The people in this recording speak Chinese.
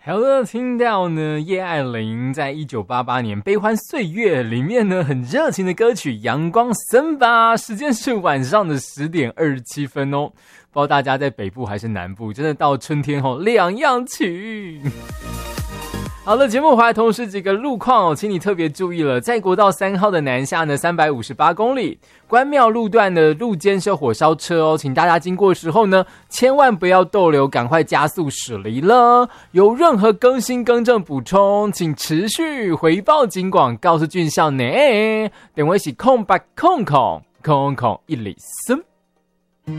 好的，听到呢叶爱玲在1988年《悲欢岁月》里面呢很热情的歌曲《阳光森巴》，时间是晚上的10点27分哦。不知道大家在北部还是南部，真的到春天后两样情。好了，节目回来同时几个路况哦，请你特别注意了。在国道3号的南下呢358公里，关庙路段的路肩是有火烧车哦，请大家经过的时候呢，千万不要逗留，赶快加速驶离了。有任何更新更正补充，请持续回报警广告诉俊孝呢。电话是0800 103